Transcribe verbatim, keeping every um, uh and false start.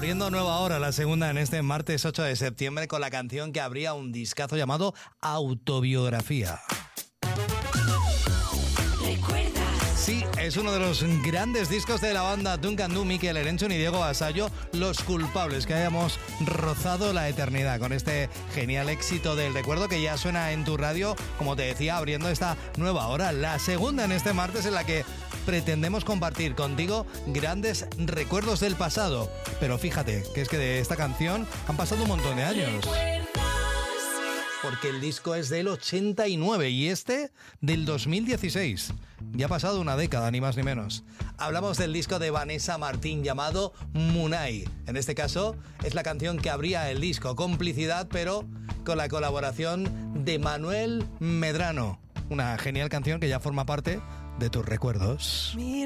Abriendo nueva hora, la segunda en este martes ocho de septiembre, con la canción que abría un discazo llamado Autobiografía. Sí, es uno de los grandes discos de la banda Duncan Du, Mikel Erenchun y Diego Vasallo, los culpables que hayamos rozado la eternidad con este genial éxito del recuerdo que ya suena en tu radio, como te decía, abriendo esta nueva hora, la segunda en este martes, en la que pretendemos compartir contigo grandes recuerdos del pasado. Pero fíjate, que es que de esta canción han pasado un montón de años. Porque el disco es del ochenta y nueve y este del dos mil dieciséis. Ya ha pasado una década, ni más ni menos. Hablamos del disco de Vanessa Martín llamado Munay. En este caso es la canción que abría el disco, Complicidad, pero con la colaboración de Manuel Medrano. Una genial canción que ya forma parte de tus recuerdos.